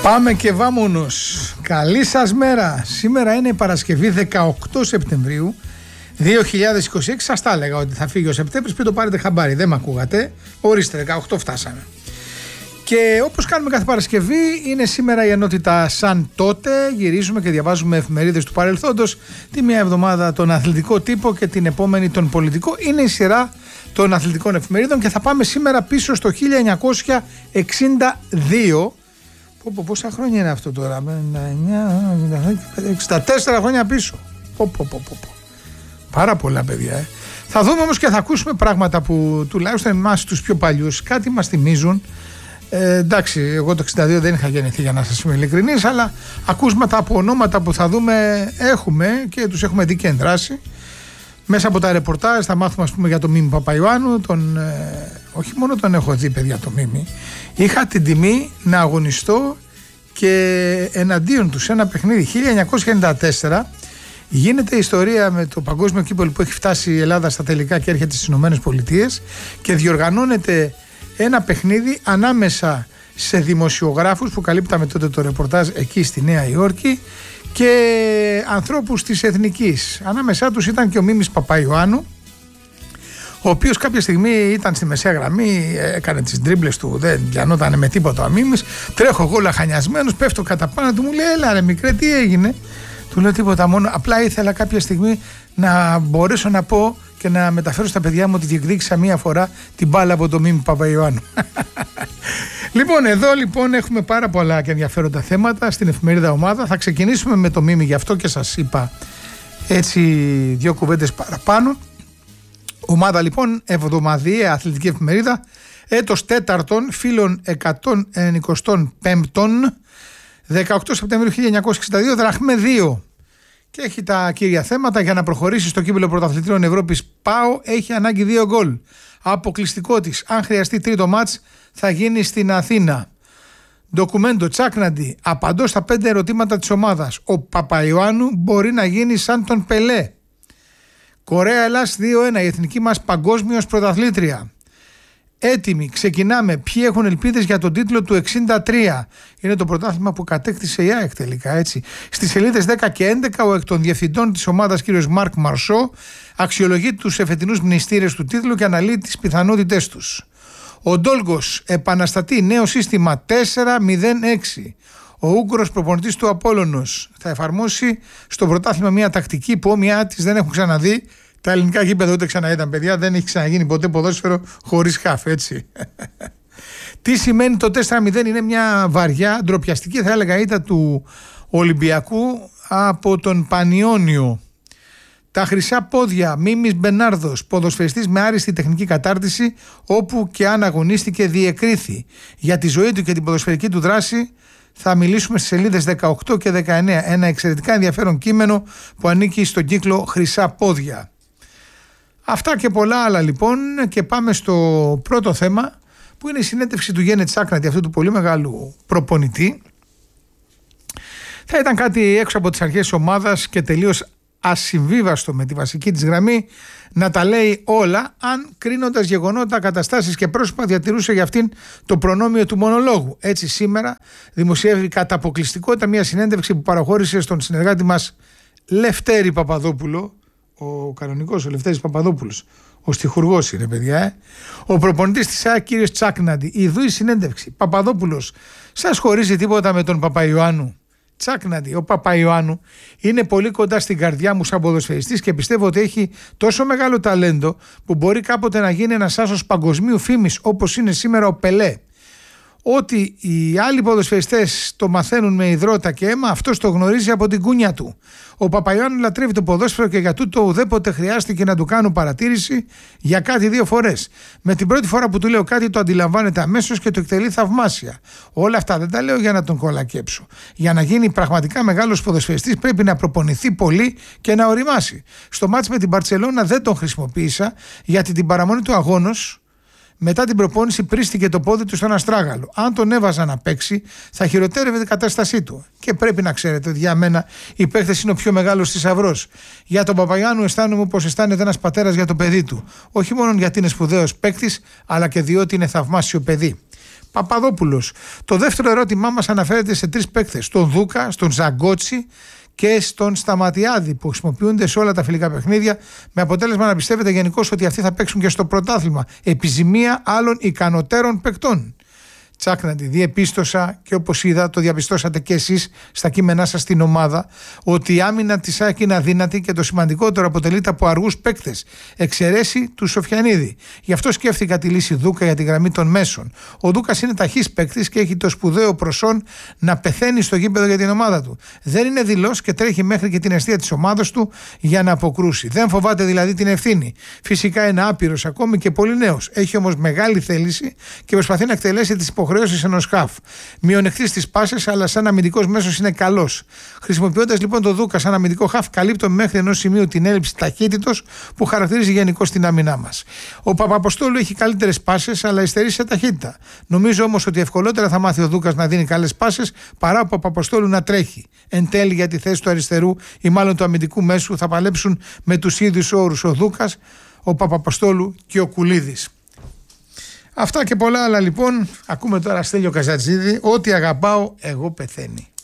Πάμε και βάμονος. Καλή σας μέρα. Σήμερα είναι η Παρασκευή 18 Σεπτεμβρίου 2026. Σας τα έλεγα ότι θα φύγει ο Σεπτέμβρης, πριν το πάρετε χαμπάρι. Δεν με ακούγατε. Ορίστε, 18 φτάσαμε. Και όπως κάνουμε κάθε Παρασκευή, είναι σήμερα η ενότητα σαν τότε. Γυρίζουμε και διαβάζουμε εφημερίδες του παρελθόντος. Τη μία εβδομάδα τον αθλητικό τύπο και την επόμενη τον πολιτικό. Είναι η σειρά των αθλητικών εφημερίδων και θα πάμε σήμερα πίσω στο 1962. Πόσα χρόνια είναι αυτό τώρα? 64 χρόνια πίσω. Πάρα πολλά, παιδιά. Θα δούμε όμως και θα ακούσουμε πράγματα που τουλάχιστον εμάς τους πιο παλιούς κάτι μας θυμίζουν. Εντάξει, εγώ το 62 δεν είχα γεννηθεί, για να σας είμαι ειλικρινής, αλλά ακούσματα από ονόματα που θα δούμε έχουμε και τους έχουμε δει και ενδράσει. Μέσα από τα ρεπορτάζ θα μάθουμε, ας πούμε, για τον Μίμη Παπαϊωάννου. Όχι μόνο τον έχω δει, παιδιά, το Μίμη. Είχα την τιμή να αγωνιστώ και εναντίον του σε ένα παιχνίδι. 1994 γίνεται η ιστορία με το παγκόσμιο κύπελλο που έχει φτάσει η Ελλάδα στα τελικά και έρχεται στις Ηνωμένες Πολιτείες και διοργανώνεται ένα παιχνίδι ανάμεσα σε δημοσιογράφους που καλύπταμε τότε το ρεπορτάζ εκεί στη Νέα Υόρκη και ανθρώπους της Εθνικής. Ανάμεσά τους ήταν και ο Μίμης Παπαϊωάννου, ο οποίος κάποια στιγμή ήταν στη μεσαία γραμμή, έκανε τις ντρίμπλες του, δεν πιανόταν με τίποτα ο Μίμης. Τρέχω εγώ λαχανιασμένος, πέφτω κατά πάνω του, μου λέει έλα ρε μικρέ, τι έγινε? Του λέω τίποτα, μόνο απλά ήθελα κάποια στιγμή να μπορέσω να πω και να μεταφέρω στα παιδιά μου ότι διεκδίκησα μία φορά την μπάλα από το Μίμη Παπαϊωάννου. Λοιπόν, εδώ λοιπόν έχουμε πάρα πολλά και ενδιαφέροντα θέματα στην εφημερίδα Ομάδα. Θα ξεκινήσουμε με το Μίμη, γι' αυτό και σας είπα έτσι δύο κουβέντες παραπάνω. Ομάδα λοιπόν, εβδομαδιαία αθλητική εφημερίδα, έτος 4, φίλων 125, 18 Σεπτεμβρίου 1962, δραχμέ 2. Και έχει τα κύρια θέματα. Για να προχωρήσει στο κύπελλο πρωταθλητριών Ευρώπης, ΠΑΟ έχει ανάγκη 2 γκολ. Αποκλειστικό της, αν χρειαστεί τρίτο μάτς, θα γίνει στην Αθήνα. Ντοκουμέντο Τσάκναντι, απαντώ στα 5 ερωτήματα της ομάδας. Ο Παπαϊωάννου μπορεί να γίνει σαν τον Πελέ. Κορέα-Ελλάς 2-1, η εθνική μας παγκόσμιος πρωταθλήτρια. Έτοιμοι, ξεκινάμε. Ποιοι έχουν ελπίδες για τον τίτλο του 63? Είναι το πρωτάθλημα που κατέκτησε η ΑΕΚ τελικά, έτσι. Στις σελίδες 10 και 11, ο εκ των διευθυντών της ομάδας, κ. Μάρκ Μαρσό, αξιολογεί τους εφετινούς μνηστήρες του τίτλου και αναλύει τις πιθανότητές τους. Ο Ντόλγκος επαναστατεί νέο σύστημα 4-0-6. Ο Ούγκρος προπονητής του Απόλλωνος θα εφαρμόσει στο πρωτάθλημα μια τακτική που όμοιά της δεν έχουν ξαναδεί. Τα ελληνικά γήπεδα ούτε ξαναείδαν, παιδιά, δεν έχει ξαναγίνει ποτέ ποδόσφαιρο χωρίς χαφ, έτσι. Τι σημαίνει το 4-0? Είναι μια βαριά, ντροπιαστική θα έλεγα ήττα του Ολυμπιακού από τον Πανιόνιο. Τα χρυσά πόδια, Μίμης Μπενάρδος, ποδοσφαιριστής με άριστη τεχνική κατάρτιση, όπου και αν αγωνίστηκε διεκρίθη. Για τη ζωή του και την ποδοσφαιρική του δράση θα μιλήσουμε στις σελίδες 18 και 19. Ένα εξαιρετικά ενδιαφέρον κείμενο που ανήκει στον κύκλο Χρυσά Πόδια. Αυτά και πολλά άλλα λοιπόν, και πάμε στο πρώτο θέμα, που είναι η συνέντευξη του Γιέννη Τσάκναντι, αυτού του πολύ μεγάλου προπονητή. Θα ήταν κάτι έξω από τις αρχές της ομάδας και τελείως ασυμβίβαστο με τη βασική της γραμμή να τα λέει όλα, αν κρίνοντας γεγονότα, καταστάσεις και πρόσωπα διατηρούσε για αυτήν το προνόμιο του μονολόγου. Έτσι σήμερα δημοσιεύει κατά αποκλειστικότητα μια συνέντευξη που παραχώρησε στον συνεργάτη μας Λευτέρη Παπαδόπουλο, ο κανονικός, ο Λευτέρης Παπαδόπουλος, ο στιχουργός είναι, παιδιά. Ο προπονητής της ΑΕΚ, κύριος Τσάκναντι. Ιδού η συνέντευξη. Παπαδόπουλος, σας χωρίζει τίποτα με τον Παπαϊωάννου? Τσάκναντι, ο Παπαϊωάννου είναι πολύ κοντά στην καρδιά μου σαν ποδοσφαιριστής και πιστεύω ότι έχει τόσο μεγάλο ταλέντο που μπορεί κάποτε να γίνει ένας άσος παγκοσμίου φήμης, όπως είναι σήμερα ο Πελέ. Ότι οι άλλοι ποδοσφαιριστές το μαθαίνουν με υδρότα και αίμα, αυτός το γνωρίζει από την κούνια του. Ο Παπαϊωάννου λατρεύει το ποδόσφαιρο και για τούτο ουδέποτε χρειάστηκε να του κάνουν παρατήρηση για κάτι 2 φορές. Με την πρώτη φορά που του λέω κάτι το αντιλαμβάνεται αμέσως και το εκτελεί θαυμάσια. Όλα αυτά δεν τα λέω για να τον κολακέψω. Για να γίνει πραγματικά μεγάλος ποδοσφαιριστής πρέπει να προπονηθεί πολύ και να οριμάσει. Στο μάτς με την Μπαρτσελώνα δεν τον χρησιμοποίησα γιατί την παραμονή του αγώνος, μετά την προπόνηση, πρίστηκε το πόδι του στον αστράγαλο. Αν τον έβαζα να παίξει, θα χειροτέρευε την κατάστασή του. Και πρέπει να ξέρετε ότι για μένα οι παίχτες είναι ο πιο μεγάλος θησαυρός. Για τον Παπαϊωάννου αισθάνομαι όπως αισθάνεται ένας πατέρας για το παιδί του. Όχι μόνο γιατί είναι σπουδαίος παίκτης, αλλά και διότι είναι θαυμάσιο παιδί. Παπαδόπουλος. Το δεύτερο ερώτημά μας αναφέρεται σε 3 παίκτες. Τον Δούκα, στον Ζαγκότσι και στον Σταματιάδη, που χρησιμοποιούνται σε όλα τα φιλικά παιχνίδια, με αποτέλεσμα να πιστεύετε γενικώς ότι αυτοί θα παίξουν και στο πρωτάθλημα. Επιζημία άλλων ικανοτέρων παικτών. Τσάκναντι, διεπίστωσα και όπως είδα, το διαπιστώσατε και εσείς στα κείμενά σας στην ομάδα, ότι η άμυνα της ΑΕΚ είναι αδύνατη και το σημαντικότερο αποτελείται από αργούς παίκτες. Εξαιρέσει του Σοφιανίδη. Γι' αυτό σκέφτηκα τη λύση Δούκα για τη γραμμή των μέσων. Ο Δούκας είναι ταχύς παίκτης και έχει το σπουδαίο προσόν να πεθαίνει στο γήπεδο για την ομάδα του. Δεν είναι δειλός και τρέχει μέχρι και την αιστεία της ομάδας του για να αποκρούσει. Δεν φοβάται δηλαδή την ευθύνη. Φυσικά είναι άπειρος ακόμη και πολύ νέος. Έχει όμως μεγάλη θέληση και προσπαθεί να εκτελέσει τις υποχρεώσεις ενός χαφ. Μειονεκτής στις πάσες, αλλά σαν αμυντικός μέσος είναι καλός. Χρησιμοποιώντας λοιπόν τον Δούκα σαν αμυντικό χαφ, καλύπτουμε μέχρι ενός σημείου την έλλειψη ταχύτητος που χαρακτηρίζει γενικώς την άμυνά μας. Ο Παπαποστόλου έχει καλύτερες πάσες, αλλά υστερεί σε ταχύτητα. Νομίζω όμως ότι ευκολότερα θα μάθει ο Δούκας να δίνει καλές πάσες παρά ο Παπαποστόλου να τρέχει. Εν τέλει, για τη θέση του αριστερού ή μάλλον του αμυντικού μέσου θα παλέψουν με τους ίδιους όρους ο Δούκας, ο Παπαποστόλου και ο Κουλίδης. Αυτά και πολλά άλλα λοιπόν. Ακούμε τώρα Στέλιο Καζατζίδη. Ό,τι αγαπάω εγώ πεθαίνει.